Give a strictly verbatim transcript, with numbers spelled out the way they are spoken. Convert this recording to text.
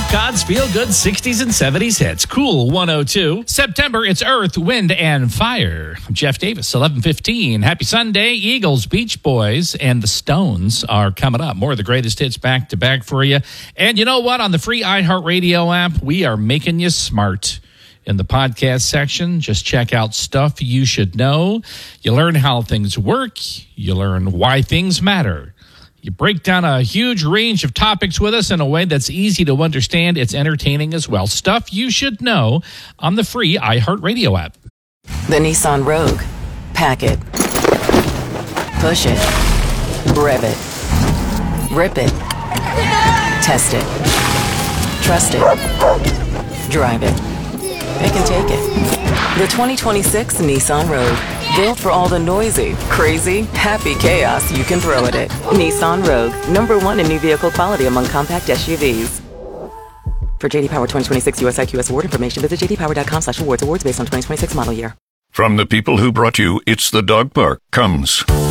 God's feel-good sixties and seventies hits. Cool one oh two. September, it's Earth, Wind, and Fire. I'm Jeff Davis, eleven fifteen. Happy Sunday. Eagles, Beach Boys, and the Stones are coming up. More of the greatest hits back-to-back for you. And you know what? On the free iHeartRadio app, we are making you smart. In the podcast section, just check out Stuff You Should Know. You learn how things work. You learn why things matter. You break down a huge range of topics with us in a way that's easy to understand. It's entertaining as well. Stuff You Should Know on the free iHeartRadio app. The Nissan Rogue. Pack it. Push it. Rev it. Rip it. Test it. Trust it. Drive it. It can take it. The twenty twenty-six Nissan Rogue. Built for all the noisy, crazy, happy chaos you can throw at it. Nissan Rogue. Number one in new vehicle quality among compact S U Vs. For J D Power twenty twenty-six U S I Q S award information, visit j d power dot com slash awards. Awards based on twenty twenty-six model year. From the people who brought you It's the Dog Park comes...